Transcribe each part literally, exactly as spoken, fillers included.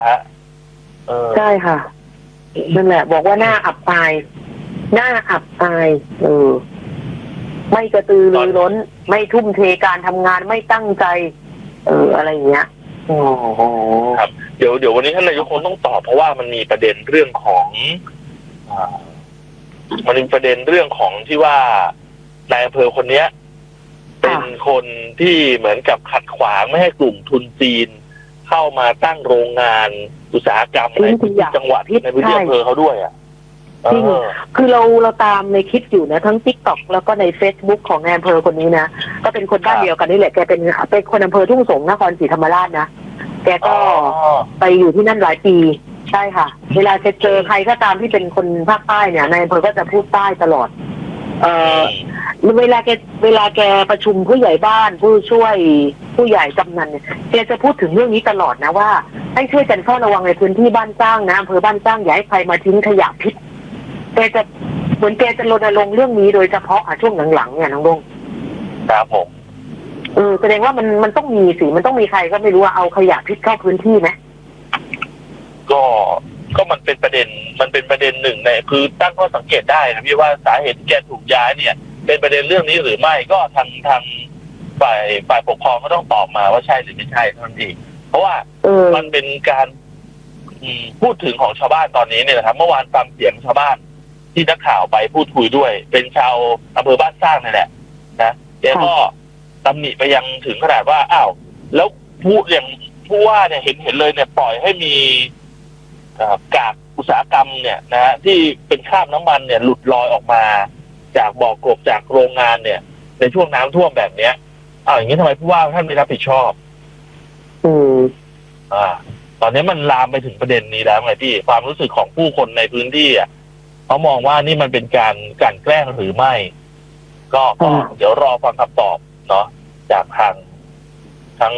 ฮะใช่ค่ะนั่นแหละบอกว่าหน้าอับอายหน้าอับอายเออไม่กระตือรือร้นไม่ทุ่มเทการทำงานไม่ตั้งใจเอออะไรอย่างเงี้ยโอ้โหครับเดี๋ยวเดี๋ยววันนี้ท่านนายกคงต้องตอบเพราะว่ามันมีประเด็นเรื่องของอ่ามันมีประเด็นเรื่องของที่ว่านายอำเภอคนเนี้ยเป็นคนที่เหมือนกับขัดขวางไม่ให้กลุ่มทุนจีนเข้ามาตั้งโรงงานอุตสาหกรรมในพื้นที่จังหวัดในพื้นที่อำเภอเขาด้วยอ่ะจริงคือเราเราตามในคลิปอยู่นะทั้ง ติ๊กต็อก แล้วก็ใน เฟซบุ๊ก ของนายอำเภอคนนี้นะก็เป็นคนบ้านเดียวกันนี่แหละแกเป็นเป็นคนอำเภอทุ่งสงนครศรีธรรมราชนะแกก็ไปอยู่ที่นั่นหลายปีใช่ค่ะเวลาจะเจอใครก็ตามที่เป็นคนภาคใต้เนี่ยนายอำเภอก็จะพูดใต้ตลอดเออเวลาแกเวลาแกประชุมผู้ใหญ่บ้านผู้ช่วยผู้ใหญ่กำนันเนี่ยแกจะพูดถึงเรื่องนี้ตลอดนะว่าให้ช่วยกันเฝ้าระวังในพื้นที่บ้านสร้างนะอำเภอบ้านสร้างอย่าให้ใครมาทิ้งขยะพิษแกจะเหมือนแกจะรณรงค์เรื่องนี้โดยเฉพาะช่วงหลังๆเนี่ยน้องดงครับผมเออแสดงว่ามันมันต้องมีสิมันต้องมีใครก็ไม่รู้ว่าเอาขยะพิษเข้าพื้นที่ไหมก็ก็มันเป็นประเด็นมันเป็นประเด็นหนึ่งในคือตั้งข้อสังเกตได้นะพี่ว่าสาเหตุที่แกถูกย้ายเนี่ยเป็นประเด็นเรื่องนี้หรือไม่ก็ทางทางฝ่ายฝ่ายปกครองก็ต้องตอบมาว่าใช่หรือไม่ใช่เท่านั้นเองเพราะว่ามันเป็นการพูดถึงของชาวบ้านตอนนี้เนี่ยนะครับเมื่อวานฟังเสียงชาวบ้านที่นักข่าวไปพูดคุยด้วยเป็นชาวอำเภอบ้านสร้างนี่แหละนะแกก็ตำหนิไปยังถึงขนาดว่าอ้าวแล้วผู้อย่างผู้ว่าเนี่ยเห็นเห็นเลยเนี่ยปล่อยให้มีกากอุตสาหกรรมเนี่ยนะที่เป็นคราบน้ำมันเนี่ยหลุดลอยออกมาจากบ่อกบจากโรงงานเนี่ยในช่วงน้ำท่วมแบบเนี้ยอ้าวอย่างนี้ทำไมผู้ว่าท่านไม่รับผิดชอบอืมอ่าตอนนี้มันลามไปถึงประเด็นนี้แล้วไงพี่ความรู้สึกของผู้คนในพื้นที่อ่ะเขามองว่านี่มันเป็นการกลั่นแกล้งหรือไม่ก็ก็เดี๋ยวรอฟังคำตอบเนาะจากทางทั้ง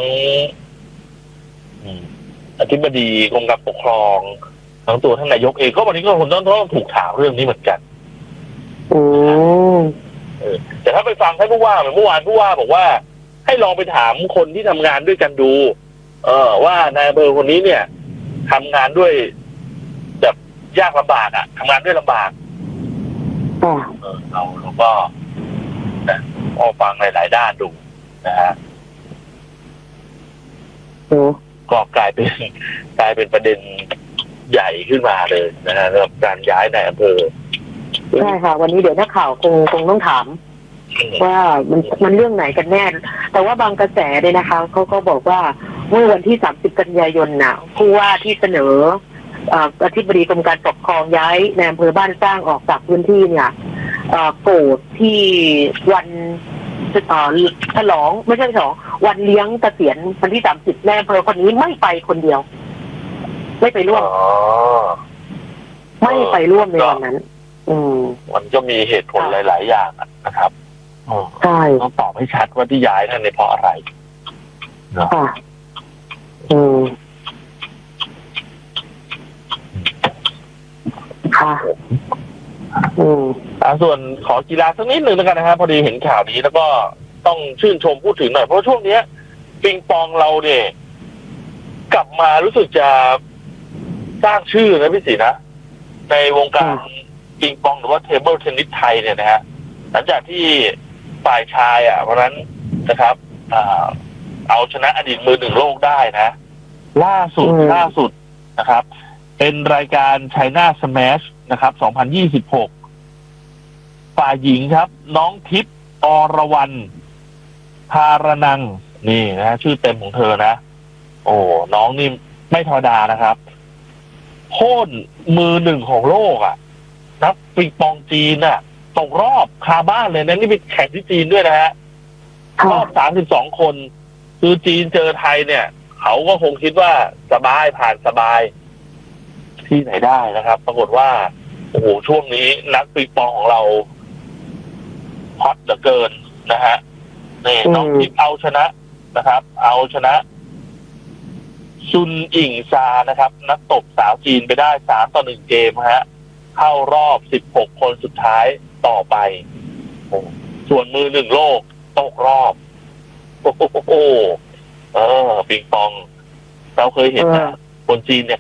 อธิบดีกรมการปกครองทั้งตัวท่านนายกเองก็วันนี้ก็คนต้องต้องถูกถามเรื่องนี้เหมือนกันอืมแต่ถ้าไปฟังท่านผู้ว่าเมื่อวานผู้ว่าบอกว่าให้ลองไปถามคนที่ทำงานด้วยกันดูเออว่านายอำเภอคนนี้เนี่ยทำงานด้วยแบบยากลำบากอ่ะทำงานด้วยลำบากเออเราเราก็นะพอฟังหลายๆด้านดูนะฮะก็กลายเป็นกลายเป็นประเด็นใหญ่ขึ้นมาเลยนะฮะสำหรับการย้ายนายอำเภอใช่ค่ะวันนี้เดี๋ยวนักข่าวคงคงต้องถามว่ามันมันเรื่องไหนกันแน่แต่ว่าบางกระแสเนี่ยนะคะเขาก็บอกว่าเมื่อวันที่สามสิบกันยายนน่ะผู้ว่าที่เสนออธิบดีกรมการปกครองย้ายในอำเภอบ้านสร้างออกจากพื้นที่เนี่ยโกรธที่วันฉลองไม่ใช่ฉลองวันเลี้ยงเกษียณวันที่สามสิบในอำเภอคนนี้ไม่ไปคนเดียวไม่ไปร่วมไม่ไปร่วมในวันนั้นอืมมันก็มีเหตุผลหลายๆอย่างนะครับใช่ต้องตอบให้ชัดว่าที่ย้ายนั่นในเพราะอะไรเนาะอืมค่ะอืมอ่าส่วนขอกีฬาสักนิดหนึ่งแล้วกันนะครับพอดีเห็นข่าวนี้แล้วก็ต้องชื่นชมพูดถึงหน่อยเพราะช่วงนี้ปิงปองเราเนี่ยกลับมารู้สึกจะสร้างชื่อนะพี่ศรีนะในวงการปิงปองหรือว่าเทเบิลเทนนิสไทยเนี่ยนะฮะหลังจากที่ฝ่ายชายอ่ะเพราะนั้นนะครับอ่าเอาชนะอดีตมือหนึ่งโลกได้นะล่าสุดล่าสุดนะครับเป็นรายการ China Smash นะครับสองพันยี่สิบหกฝ่ายหญิงครับน้องทิพย์อรวรรณภารนังนี่นะชื่อเต็มของเธอนะโอ้น้องนี่ไม่ธรรมดานะครับโค่นมือหนึ่งของโลกอ่ะนักปิงปองจีนอ่ะตกรอบคาบ้านเลยนะนี่เป็นแข่งที่จีนด้วยนะฮะรอบสามสิบสองคนคือจีนเจอไทยเนี่ยเขาก็คงคิดว่าสบายผ่านสบายที่ไหนได้นะครับปรากฏว่าโอ้โหช่วงนี้นักปิงปองของเราฮอตเหลือเกินนะฮะนี่น้องทิพย์เอาชนะนะครับเอาชนะซุนอิงซานะครับนักตบสาวจีนไปได้สามต่อหนึ่งเกมฮะเข้ารอบสิบหกคนสุดท้ายต่อไปส่วนมือหนึ่งโลกตกรอบโอ้โหเออปิงปองเราเคยเห็นนะคนจีนเนี่ย